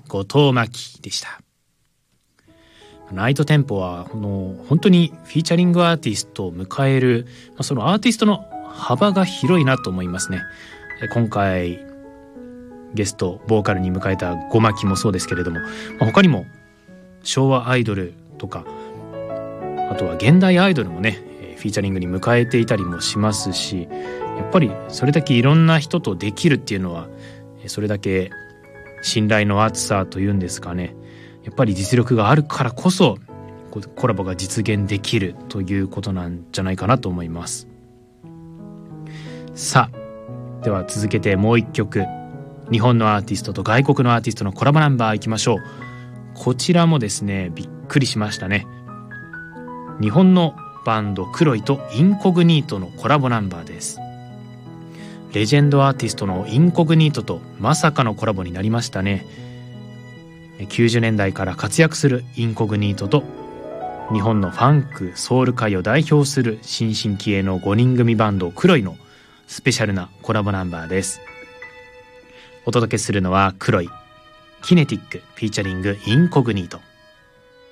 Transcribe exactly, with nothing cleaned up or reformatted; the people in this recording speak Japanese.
後藤真希でした。ナイトテンポはこの本当にフィーチャリングアーティストを迎える、そのアーティストの幅が広いなと思いますね。今回ゲストボーカルに迎えたゴマキもそうですけれども、他にも昭和アイドルとか、あとは現代アイドルもねフィーチャリングに迎えていたりもしますし、やっぱりそれだけいろんな人とできるっていうのは、それだけ信頼の厚さというんですかね、やっぱり実力があるからこそコラボが実現できるということなんじゃないかなと思います。さあ、では続けてもう一曲、日本のアーティストと外国のアーティストのコラボナンバーいきましょう。こちらもですねびっくりしましたね。日本のバンドクロイとインコグニートのコラボナンバーです。レジェンドアーティストのインコグニートとまさかのコラボになりましたね。きゅうじゅうねんだいから活躍するインコグニートと日本のファンクソウル界を代表する新進気鋭のごにん組バンドクロイのスペシャルなコラボナンバーです。お届けするのはクロイキネティックフィーチャリングインコグニート。